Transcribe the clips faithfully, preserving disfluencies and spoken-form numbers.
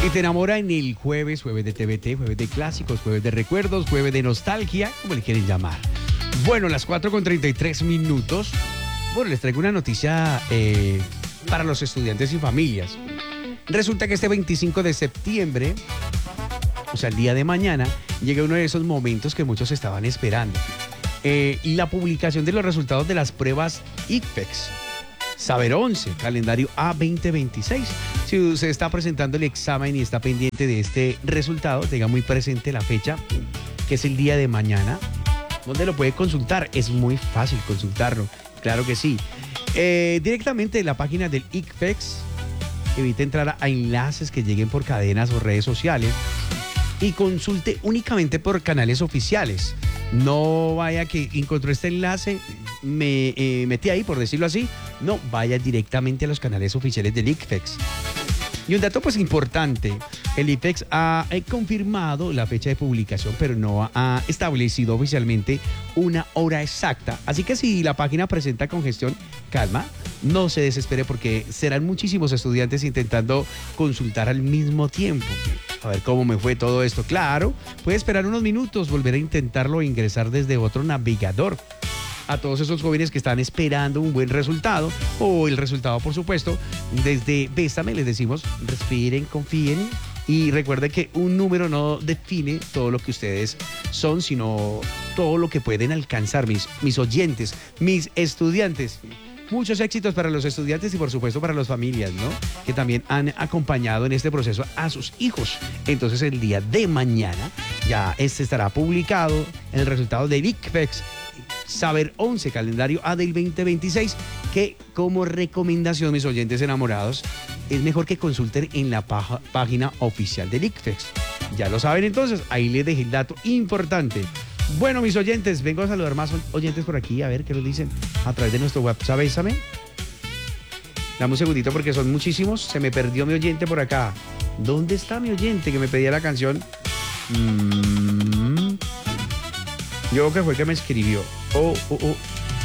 Y te enamora en el jueves, jueves de T V T, jueves de clásicos, jueves de recuerdos, jueves de nostalgia, como le quieren llamar. Bueno, las cuatro con treinta y tres minutos. Bueno, les traigo una noticia eh, para los estudiantes y familias. Resulta que este veinticinco de septiembre, o sea, el día de mañana, llega uno de esos momentos que muchos estaban esperando. Eh, la publicación de los resultados de las pruebas I C F E X. Saber once, calendario A veinte veintiséis. Si usted está presentando el examen y está pendiente de este resultado, tenga muy presente la fecha, que es el día de mañana. ¿Dónde lo puede consultar? Es muy fácil consultarlo, claro que sí. Eh, directamente en la página del I C F E X. Evite entrar a enlaces que lleguen por cadenas o redes sociales y consulte únicamente por canales oficiales. No vaya que encontró este enlace, me eh, metí ahí, por decirlo así. No, vaya directamente a los canales oficiales del I C F E X. Y un dato pues importante, el I C F E X ha eh, confirmado la fecha de publicación, pero no ha establecido oficialmente una hora exacta. Así que si la página presenta congestión, calma, no se desespere porque serán muchísimos estudiantes intentando consultar al mismo tiempo. A ver cómo me fue todo esto. Claro, puede esperar unos minutos, volver a intentarlo e ingresar desde otro navegador. A todos esos jóvenes que están esperando un buen resultado, o el resultado, por supuesto, desde Bésame les decimos, respiren, confíen y recuerden que un número no define todo lo que ustedes son, sino todo lo que pueden alcanzar, mis, mis oyentes, mis estudiantes. Muchos éxitos para los estudiantes y por supuesto para las familias, ¿no? Que también han acompañado en este proceso a sus hijos. Entonces el día de mañana ya este estará publicado en el resultado del I C F E X Saber once, calendario A del veinte veintiséis, que como recomendación, mis oyentes enamorados, es mejor que consulten en la paja, página oficial del I C F E X. Ya lo saben entonces, ahí les dejé el dato importante. Bueno, mis oyentes, vengo a saludar más oyentes por aquí, a ver qué nos dicen a través de nuestro WhatsApp. Bésame. Dame un segundito porque son muchísimos. Se me perdió mi oyente por acá. ¿Dónde está mi oyente que me pedía la canción? Mm. Yo creo que fue el que me escribió. Oh, oh, oh.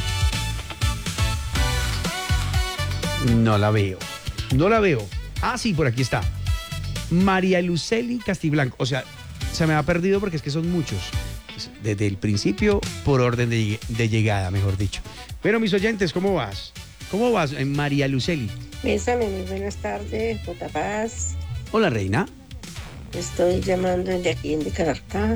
No la veo. No la veo. Ah, sí, por aquí está. María Luceli Castiblanco. O sea, se me ha perdido porque es que son muchos. Desde el principio, por orden de, de llegada, mejor dicho. Bueno, mis oyentes, ¿cómo vas? ¿Cómo vas, María Luceli? Bésame, muy buenas tardes, J. Paz. Hola, reina. Estoy llamando desde aquí, de Caracas.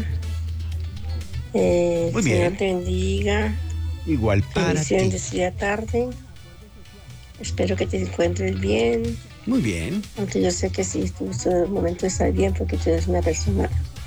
Eh, muy bien. Señor te bendiga. Igual para Bendiciones ti. de día tarde. Espero que te encuentres bien. Muy bien. Aunque yo sé que sí, tú en el momento de estar bien porque tú eres una persona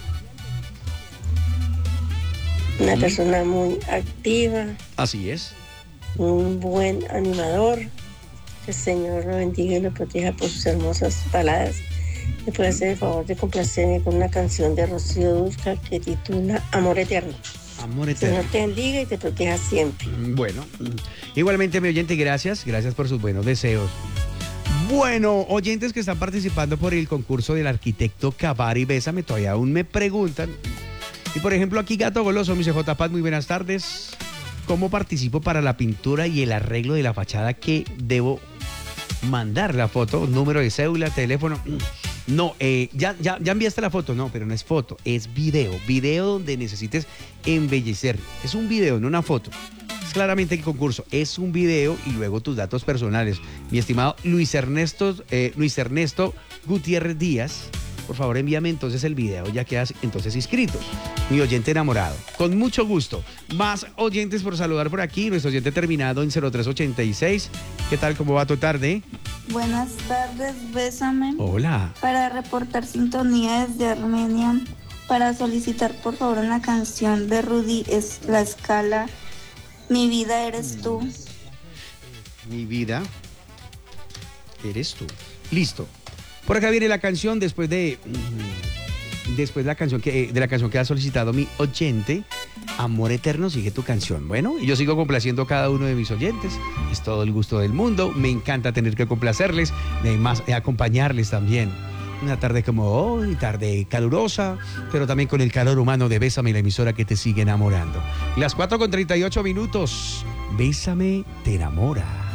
Una ¿Mm? persona muy activa. Así es. Un buen animador. Que el Señor lo bendiga y lo proteja por sus hermosas palabras. Me puede hacer el favor de complacerme con una canción de Rocío Dúrcal que titula Amor Eterno. Amor El Señor eterno. te bendiga y te proteja siempre. Bueno, igualmente mi oyente, gracias. Gracias por sus buenos deseos. Bueno, oyentes que están participando por el concurso del arquitecto Cavari Bésame, todavía aún me preguntan. Y por ejemplo, aquí Gato Goloso, mi C J Paz, muy buenas tardes. ¿Cómo participo para la pintura y el arreglo de la fachada? ¿Qué debo mandar? La foto, número de cédula, teléfono. No, eh, ya, ya, ya enviaste la foto, no, pero no es foto, es video. Video donde necesites embellecer. Es un video, no una foto. Es claramente el concurso, es un video y luego tus datos personales. Mi estimado Luis Ernesto, eh, Luis Ernesto Gutiérrez Díaz, por favor envíame entonces el video, ya quedas entonces inscrito. Mi oyente enamorado, con mucho gusto. Más oyentes por saludar por aquí, nuestro oyente terminado en cero tres ochenta y seis. ¿Qué tal, cómo va tu tarde? Buenas tardes, Bésame. Hola. Para reportar sintonía desde Armenia, para solicitar por favor una canción de Rudy, es La Escala, Mi vida eres tú. Mi vida eres tú. Listo. Por acá viene la canción después de después de la canción que de la canción que ha solicitado mi oyente. Amor Eterno, sigue tu canción. Bueno, y yo sigo complaciendo a cada uno de mis oyentes. Es todo el gusto del mundo. Me encanta tener que complacerles, además eh, acompañarles también. Una tarde como hoy, tarde calurosa, pero también con el calor humano de Bésame, la emisora que te sigue enamorando. Las cuatro con treinta y ocho minutos. Bésame, te enamora.